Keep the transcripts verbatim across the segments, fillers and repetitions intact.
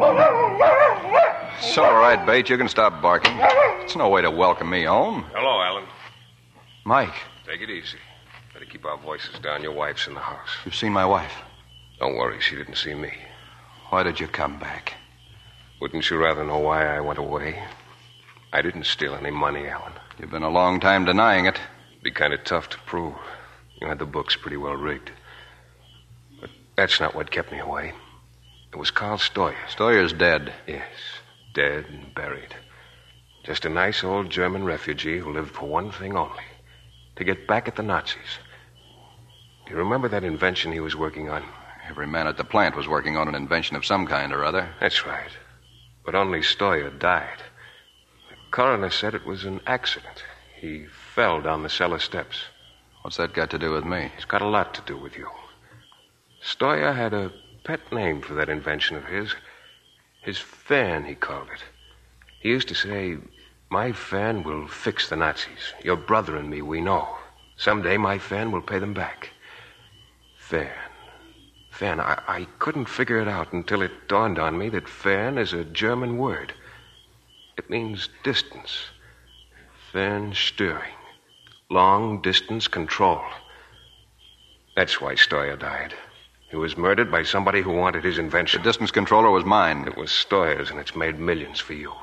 It's all right, Bates. You can stop barking. It's no way to welcome me home. Hello, Alan. Mike. Take it easy. Better keep our voices down. Your wife's in the house. You've seen my wife? Don't worry, she didn't see me. Why did you come back? Wouldn't you rather know why I went away? I didn't steal any money, Alan. You've been a long time denying it. It'd be kind of tough to prove. You had the books pretty well rigged. But that's not what kept me away. It was Carl Stoyer. Stoyer's dead. Yes, dead and buried. Just a nice old German refugee who lived for one thing only. To get back at the Nazis. Do you remember that invention he was working on? Every man at the plant was working on an invention of some kind or other. That's right. But only Stoyer died. The coroner said it was an accident. He fell down the cellar steps. What's that got to do with me? It's got a lot to do with you. Stoyer had a pet name for that invention of his. His fan, he called it. He used to say, "My fan will fix the Nazis. Your brother and me, we know. Someday my fan will pay them back." Fan. Fan. I, I couldn't figure it out until it dawned on me that fan is a German word. It means distance. Fernsteuerung. Long distance control. That's why Stoyer died. He was murdered by somebody who wanted his invention. The distance controller was mine. It was Stoyer's, and it's made millions for you.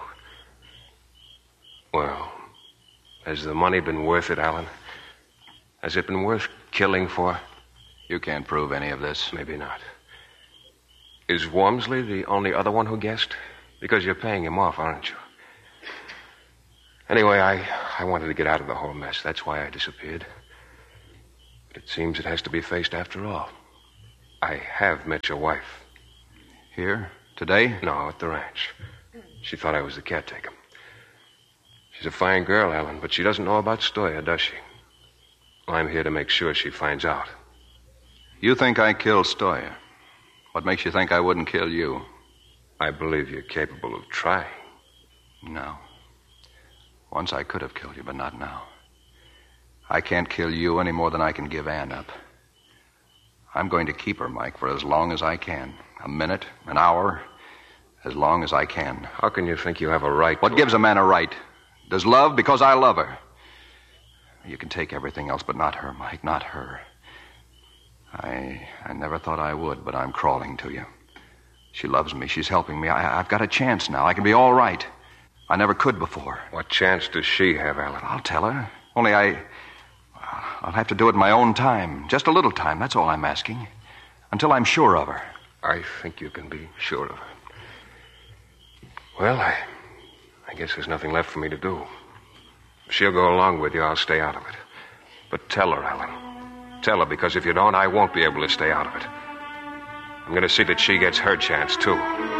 Well, has the money been worth it, Alan? Has it been worth killing for? You can't prove any of this. Maybe not. Is Wormsley the only other one who guessed? Because you're paying him off, aren't you? Anyway, I, I wanted to get out of the whole mess. That's why I disappeared. But it seems it has to be faced after all. I have met your wife. Here? Today? No, at the ranch. She thought I was the caretaker. She's a fine girl, Alan, but she doesn't know about Stoyer, does she? Well, I'm here to make sure she finds out. You think I killed Stoyer? What makes you think I wouldn't kill you? I believe you're capable of trying. No. Once I could have killed you, but not now. I can't kill you any more than I can give Ann up. I'm going to keep her, Mike, for as long as I can. A minute, an hour, as long as I can. How can you think you have a right What to... gives a man a right? Does love because I love her. You can take everything else, but not her, Mike, not her. I I never thought I would, but I'm crawling to you. She loves me. She's helping me. I, I've got a chance now. I can be all right. I never could before. What chance does she have, Alan? I'll tell her. Only I... I'll have to do it in my own time. Just a little time, that's all I'm asking. Until I'm sure of her. I think you can be sure of her. Well, I... I guess there's nothing left for me to do. If she'll go along with you, I'll stay out of it. But tell her, Alan. Tell her, because if you don't, I won't be able to stay out of it. I'm going to see that she gets her chance, too.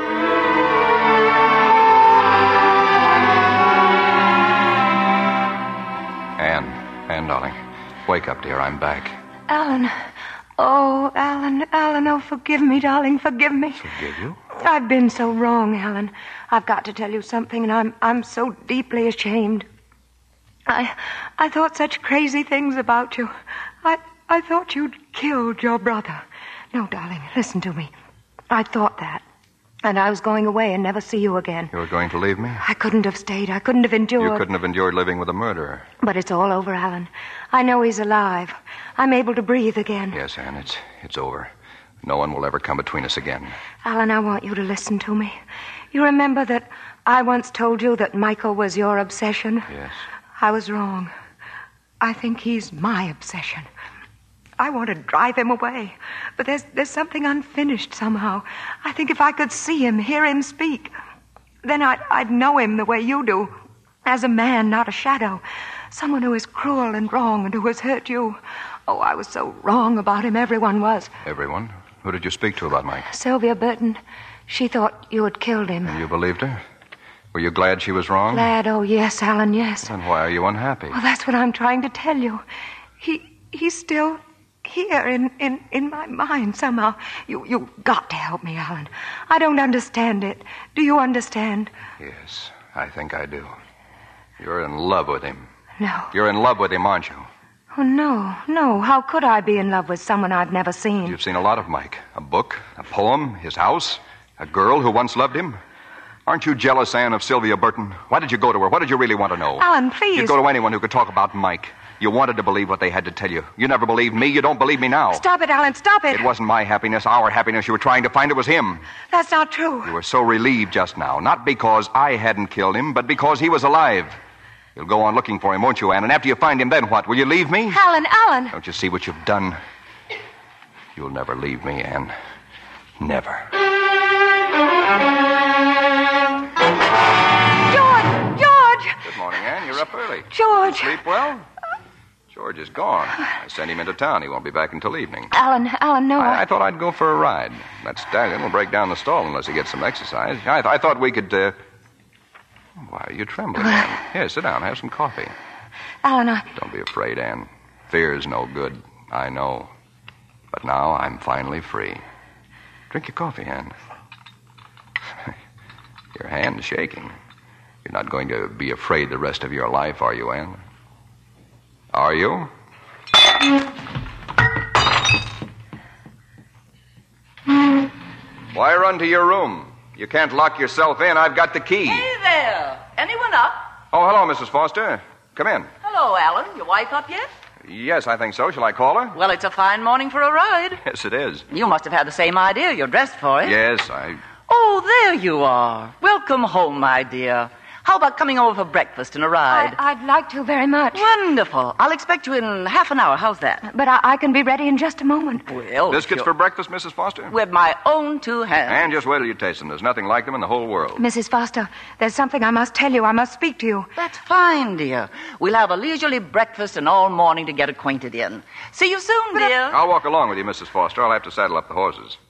Ann, Ann, darling. Wake up, dear. I'm back. Alan. Oh, Alan, Alan, oh, forgive me, darling, forgive me. Forgive you? I've been so wrong, Alan. I've got to tell you something, and I'm I'm so deeply ashamed. I I thought such crazy things about you. I I thought you'd killed your brother. No, darling, listen to me. I thought that. And I was going away and never see you again. You were going to leave me? I couldn't have stayed. I couldn't have endured. You couldn't have endured living with a murderer. But it's all over, Alan. I know he's alive. I'm able to breathe again. Yes, Ann, it's it's over. No one will ever come between us again. Alan, I want you to listen to me. You remember that I once told you that Michael was your obsession? Yes. I was wrong. I think he's my obsession. I want to drive him away, but there's there's something unfinished somehow. I think if I could see him, hear him speak, then I'd, I'd know him the way you do, as a man, not a shadow, someone who is cruel and wrong and who has hurt you. Oh, I was so wrong about him, everyone was. Everyone? Who did you speak to about Mike? Sylvia Burton. She thought you had killed him. And you believed her? Were you glad she was wrong? Glad? Oh, yes, Alan, yes. Then why are you unhappy? Well, that's what I'm trying to tell you. He he's still here in, in, in my mind somehow. You, you've got to help me, Alan. I don't understand it. Do you understand? Yes, I think I do. You're in love with him. No. You're in love with him, aren't you? Oh, no, no. How could I be in love with someone I've never seen? You've seen a lot of Mike. A book, a poem, his house. A girl who once loved him? Aren't you jealous, Anne, of Sylvia Burton? Why did you go to her? What did you really want to know? Alan, please. You'd go to anyone who could talk about Mike. You wanted to believe what they had to tell you. You never believed me. You don't believe me now. Stop it, Alan. Stop it. It wasn't my happiness, our happiness you were trying to find. It was him. That's not true. You were so relieved just now. Not because I hadn't killed him, but because he was alive. You'll go on looking for him, won't you, Anne? And after you find him, then what? Will you leave me? Alan, Alan. Don't you see what you've done? You'll never leave me, Anne. Never. George! George! Good morning, Anne. You're up early. George! Sleep well? George is gone. I sent him into town. He won't be back until evening. Alan, Alan, no. I, I thought I'd go for a ride. That stallion will break down the stall unless he gets some exercise. I, th- I thought we could, uh... Why are you trembling, Anne? Here, sit down. Have some coffee. Alan, I... Don't be afraid, Anne. Fear's no good. I know. But now I'm finally free. Drink your coffee, Anne. Your hand's shaking. You're not going to be afraid the rest of your life, are you, Anne? Are you? Why run to your room? You can't lock yourself in. I've got the key. Hey there. Anyone up? Oh, hello, Missus Foster. Come in. Hello, Alan. Your wife up yet? Yes, I think so. Shall I call her? Well, it's a fine morning for a ride. Yes, it is. You must have had the same idea. You're dressed for it. Yes, I... Oh, there you are. Welcome home, my dear. How about coming over for breakfast and a ride? I, I'd like to very much. Wonderful. I'll expect you in half an hour. How's that? But I, I can be ready in just a moment. Well, Biscuits sure. for breakfast, Missus Foster? With my own two hands. And just wait till you taste them. There's nothing like them in the whole world. Missus Foster, there's something I must tell you. I must speak to you. That's fine, dear. We'll have a leisurely breakfast and all morning to get acquainted in. See you soon, dear. I'll walk along with you, Missus Foster. I'll have to saddle up the horses.